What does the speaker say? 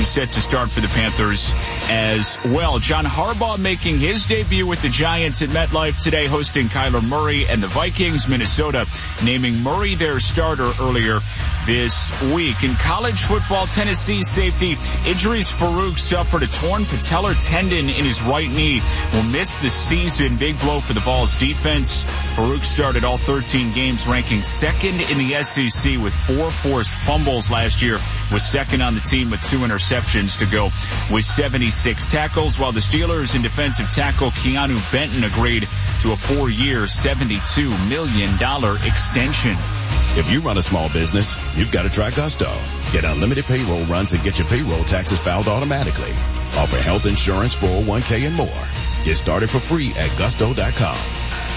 season set to start for the Panthers as well. John Harbaugh making his debut with the Giants at MetLife today, hosting Kyler Murray and the Vikings. Minnesota naming Murray their starter earlier this week. In college football, Tennessee safety Idris Farouk suffered a torn patellar tendon in his right knee. Will miss the season. Big blow for the Vols defense. Farouk started all 13 games, ranking second in the SEC with 4 forced fumbles last year. Was second on the team with 2 interceptions to go with 76 tackles, while the Steelers and defensive tackle Keanu Benton agreed to a 4-year, $72 million extension. If you run a small business, you've got to try Gusto. Get unlimited payroll runs and get your payroll taxes filed automatically. Offer health insurance, 401k, and more. Get started for free at gusto.com.